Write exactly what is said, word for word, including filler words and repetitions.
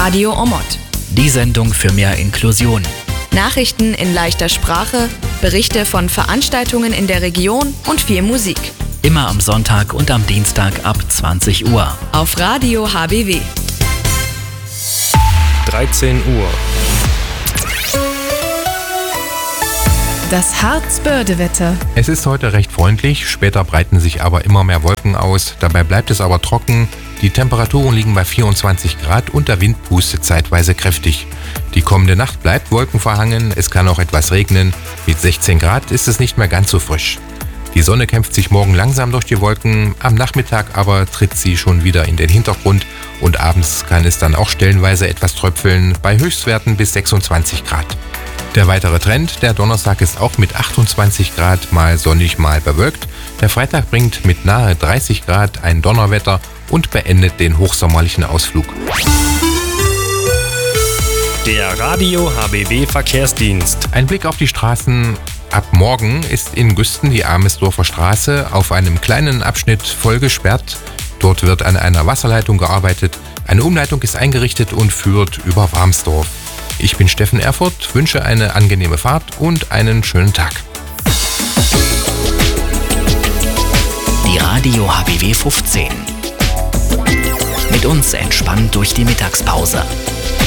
Radio Omot. Die Sendung für mehr Inklusion. Nachrichten in leichter Sprache, Berichte von Veranstaltungen in der Region und viel Musik. Immer am Sonntag und am Dienstag ab zwanzig Uhr. Auf Radio H B W. dreizehn Uhr. Das Harzbörde-Wetter. Es ist heute recht freundlich, später breiten sich aber immer mehr Wolken aus. Dabei bleibt es aber trocken. Die Temperaturen liegen bei vierundzwanzig Grad und der Wind pustet zeitweise kräftig. Die kommende Nacht bleibt wolkenverhangen, es kann auch etwas regnen. Mit sechzehn Grad ist es nicht mehr ganz so frisch. Die Sonne kämpft sich morgen langsam durch die Wolken, am Nachmittag aber tritt sie schon wieder in den Hintergrund und abends kann es dann auch stellenweise etwas tröpfeln, bei Höchstwerten bis sechsundzwanzig Grad. Der weitere Trend, der Donnerstag ist auch mit achtundzwanzig Grad mal sonnig, mal bewölkt. Der Freitag bringt mit nahe dreißig Grad ein Donnerwetter und beendet den hochsommerlichen Ausflug. Der Radio H B W Verkehrsdienst. Ein Blick auf die Straßen. Ab morgen ist in Güsten die Amesdorfer Straße auf einem kleinen Abschnitt voll gesperrt. Dort wird an einer Wasserleitung gearbeitet. Eine Umleitung ist eingerichtet und führt über Warmsdorf. Ich bin Steffen Erfurt, wünsche eine angenehme Fahrt und einen schönen Tag. Die Radio H B W fünfzehn. Mit uns entspannt durch die Mittagspause.